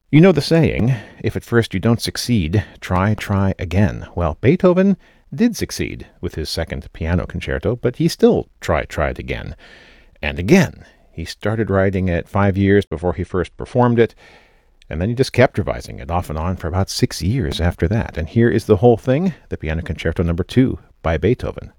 You know the saying, if at first you don't succeed, try again. Well, Beethoven did succeed with his second piano concerto, but he still tried again. And again. He started writing it 5 years before he first performed it, and then he just kept revising it off and on for about 6 years after that. And here is the whole thing, the Piano Concerto No. 2 by Beethoven.